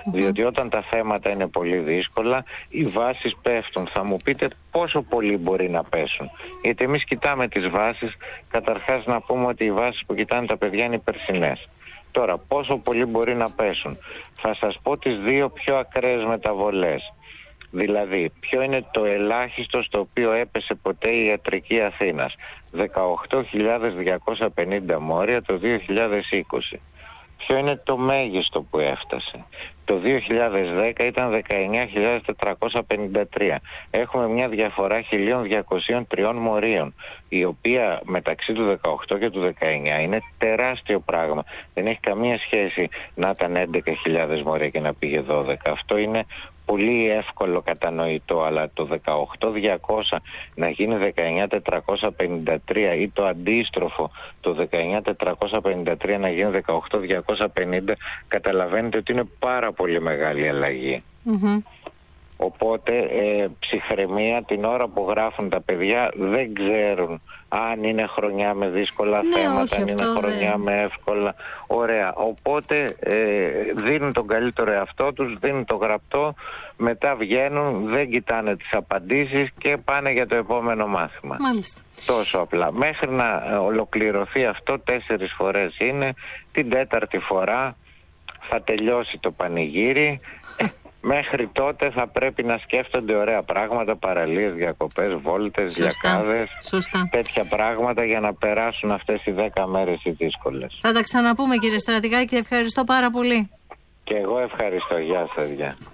Διότι όταν τα θέματα είναι πολύ δύσκολα, οι βάσεις πέφτουν. Θα μου πείτε πόσο πολύ μπορεί να πέσουν. Γιατί εμείς κοιτάμε τις βάσεις, καταρχάς να πούμε ότι οι βάσεις που κοιτάνε τα παιδιά είναι οι περσινές. Τώρα, πόσο πολύ μπορεί να πέσουν. Θα σας πω τις δύο πιο ακραίες μεταβολές. Δηλαδή, ποιο είναι το ελάχιστο στο οποίο έπεσε ποτέ η ιατρική Αθήνας. 18.250 μόρια το 2020. Ποιο είναι το μέγιστο που έφτασε. Το 2010 ήταν 19.453. Έχουμε μια διαφορά 1.203 μορίων, η οποία μεταξύ του 18 και του 19 είναι τεράστιο πράγμα. Δεν έχει καμία σχέση να ήταν 11.000 μόρια και να πήγε 12. Αυτό είναι πολύ εύκολο κατανοητό, αλλά το 18.200 να γίνει 19.453 ή το αντίστροφο, το 19.453 να γίνει 18.250, καταλαβαίνετε ότι είναι πάρα πολύ μεγάλη αλλαγή. Οπότε ψυχραιμία την ώρα που γράφουν τα παιδιά, δεν ξέρουν αν είναι χρονιά με δύσκολα θέματα, αν είναι χρονιά με εύκολα. Ωραία. Οπότε δίνουν τον καλύτερο εαυτό τους, δίνουν το γραπτό, μετά βγαίνουν, δεν κοιτάνε τις απαντήσεις και πάνε για το επόμενο μάθημα. Μάλιστα. Τόσο απλά. Μέχρι να ολοκληρωθεί αυτό 4 φορές είναι, την 4η φορά θα τελειώσει το πανηγύρι. Μέχρι τότε θα πρέπει να σκέφτονται ωραία πράγματα, παραλίες, διακοπές, βόλτες, διακάδες, τέτοια πράγματα για να περάσουν αυτές οι 10 μέρες οι δύσκολες. Θα τα ξαναπούμε, κύριε Στρατηγάκη, και ευχαριστώ πάρα πολύ. Και εγώ ευχαριστώ. Γεια σας. Γεια.